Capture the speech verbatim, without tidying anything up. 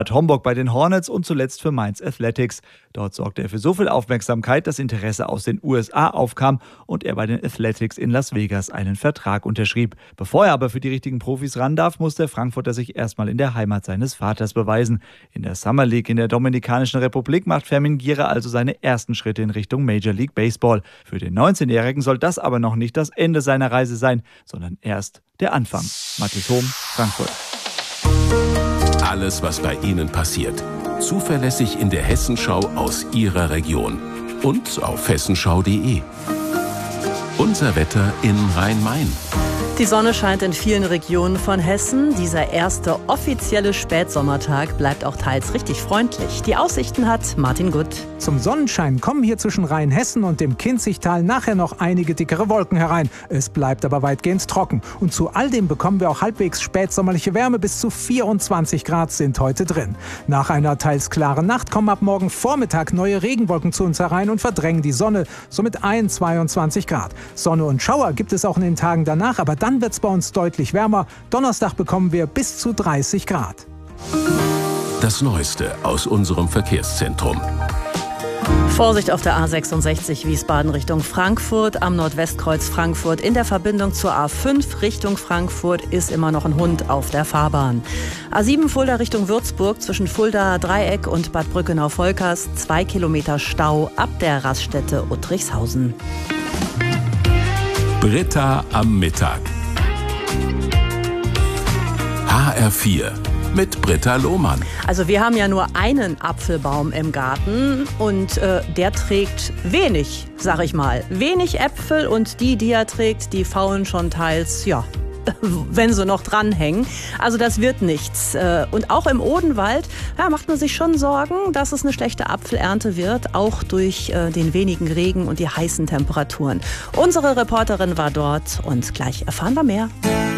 Homburg bei den Hornets und zuletzt für Mainz Athletics. Dort sorgte er für so viel Aufmerksamkeit, dass Interesse aus den U S A aufkam und er bei den Athletics in Las Vegas einen Vertrag unterschrieb. Bevor er aber für die richtigen Profis ran darf, muss der Frankfurter sich erstmal in der Heimat seines Vaters beweisen. In der Summer League in der Dominikanischen Republik macht Fermin Gira also seine ersten Schritte in Richtung Major League Baseball. Für den neunzehnjährigen soll das aber noch nicht das Ende seiner Reise sein, sondern erst der Anfang. Mathis Hohm, Frankfurt. Alles, was bei Ihnen passiert. Zuverlässig in der Hessenschau aus Ihrer Region. Und auf hessenschau punkt de. Unser Wetter in Rhein-Main. Die Sonne scheint in vielen Regionen von Hessen. Dieser erste offizielle Spätsommertag bleibt auch teils richtig freundlich. Die Aussichten hat Martin Gutt. Zum Sonnenschein kommen hier zwischen Rheinhessen und dem Kinzigtal nachher noch einige dickere Wolken herein. Es bleibt aber weitgehend trocken. Und zu all dem bekommen wir auch halbwegs spätsommerliche Wärme. Bis zu vierundzwanzig Grad sind heute drin. Nach einer teils klaren Nacht kommen ab morgen Vormittag neue Regenwolken zu uns herein und verdrängen die Sonne. Somit zweiundzwanzig Grad. Sonne und Schauer gibt es auch in den Tagen danach, aber dann wird es bei uns deutlich wärmer. Donnerstag bekommen wir bis zu dreißig Grad. Das Neueste aus unserem Verkehrszentrum. Vorsicht auf der A sechsundsechzig Wiesbaden Richtung Frankfurt. Am Nordwestkreuz Frankfurt in der Verbindung zur A fünf Richtung Frankfurt ist immer noch ein Hund auf der Fahrbahn. A sieben Fulda Richtung Würzburg zwischen Fulda Dreieck und Bad Brückenau-Volkers. Zwei Kilometer Stau ab der Raststätte Uttrichshausen. Britta am Mittag. H R vier mit Britta Lohmann. Also wir haben ja nur einen Apfelbaum im Garten und äh, der trägt wenig, sag ich mal. Wenig Äpfel und die, die er trägt, die faulen schon teils, ja, wenn sie noch dranhängen. Also das wird nichts. Und auch im Odenwald ja, macht man sich schon Sorgen, dass es eine schlechte Apfelernte wird, auch durch den wenigen Regen und die heißen Temperaturen. Unsere Reporterin war dort und gleich erfahren wir mehr.